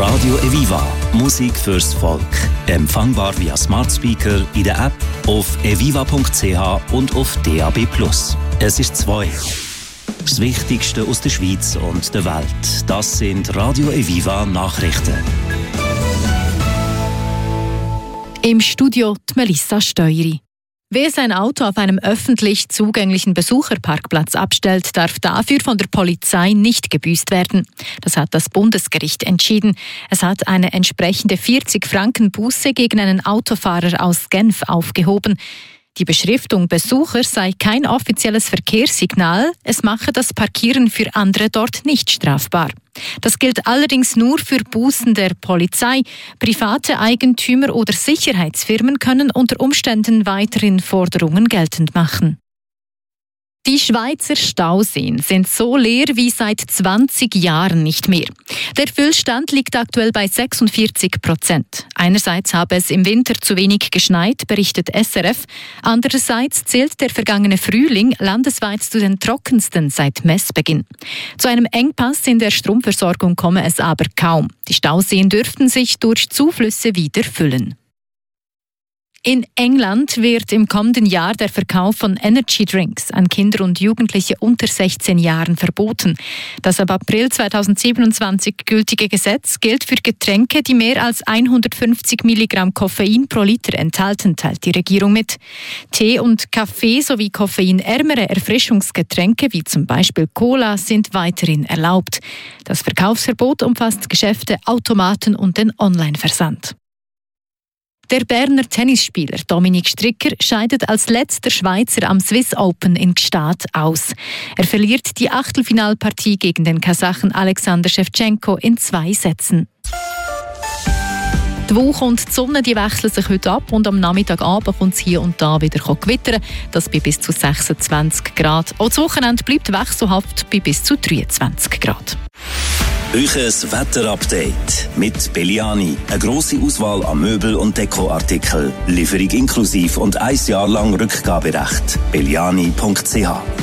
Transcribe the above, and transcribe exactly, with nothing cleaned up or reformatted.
Radio Eviva. Musik fürs Volk. Empfangbar via Smart Speaker, in der App, auf eviva punkt c h und auf D A B plus. Es ist zwei. Das Wichtigste aus der Schweiz und der Welt. Das sind Radio Eviva Nachrichten. Im Studio die Melissa Steueri. Wer sein Auto auf einem öffentlich zugänglichen Besucherparkplatz abstellt, darf dafür von der Polizei nicht gebüßt werden. Das hat das Bundesgericht entschieden. Es hat eine entsprechende vierzig Franken Buße gegen einen Autofahrer aus Genf aufgehoben. Die Beschriftung Besucher sei kein offizielles Verkehrssignal, es mache das Parkieren für andere dort nicht strafbar. Das gilt allerdings nur für Bußen der Polizei. Private Eigentümer oder Sicherheitsfirmen können unter Umständen weiterhin Forderungen geltend machen. Die Schweizer Stauseen sind so leer wie seit zwanzig Jahren nicht mehr. Der Füllstand liegt aktuell bei sechsundvierzig Prozent. Einerseits habe es im Winter zu wenig geschneit, berichtet S R F. Andererseits zählt der vergangene Frühling landesweit zu den trockensten seit Messbeginn. Zu einem Engpass in der Stromversorgung komme es aber kaum. Die Stauseen dürften sich durch Zuflüsse wieder füllen. In England wird im kommenden Jahr der Verkauf von Energy Drinks an Kinder und Jugendliche unter sechzehn Jahren verboten. Das ab April zweitausendsiebenundzwanzig gültige Gesetz gilt für Getränke, die mehr als hundertfünfzig Milligramm Koffein pro Liter enthalten, teilt die Regierung mit. Tee und Kaffee sowie koffeinärmere Erfrischungsgetränke wie zum Beispiel Cola sind weiterhin erlaubt. Das Verkaufsverbot umfasst Geschäfte, Automaten und den Online-Versand. Der Berner Tennisspieler Dominik Stricker scheidet als letzter Schweizer am Swiss Open in Gstaad aus. Er verliert die Achtelfinalpartie gegen den Kasachen Alexander Schewtschenko in zwei Sätzen. Die Woche und die Sonne die wechseln sich heute ab und am Nachmittagabend kommt es hier und da wieder gewittern. Das bei bis zu sechsundzwanzig Grad. Auch das Wochenende bleibt wechselhaft bei bis zu dreiundzwanzig Grad. Euches Wetterupdate mit Belliani. Eine grosse Auswahl an Möbel- und Dekoartikeln. Lieferung inklusiv und ein Jahr lang Rückgaberecht. belliani punkt c h